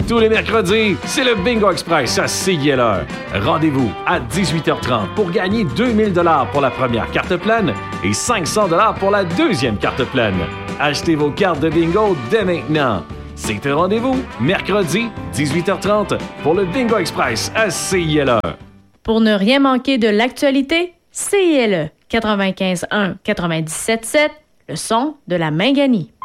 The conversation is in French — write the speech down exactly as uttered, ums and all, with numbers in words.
Tous les mercredis, c'est le Bingo Express à C I L E. Rendez-vous à dix-huit heures trente pour gagner deux mille dollars pour la première carte pleine et cinq cents dollars pour la deuxième carte pleine. Achetez vos cartes de bingo dès maintenant. C'est un rendez-vous, mercredi, dix-huit heures trente, pour le Bingo Express à C I L E. Pour ne rien manquer de l'actualité, C I L E quatre-vingt-quinze un quatre-vingt-dix-sept sept, le son de la Minganie.